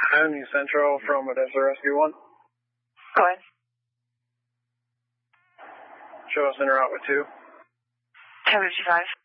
New Central from Odessa Rescue 1. Go ahead. Show us in route with 2. 1055.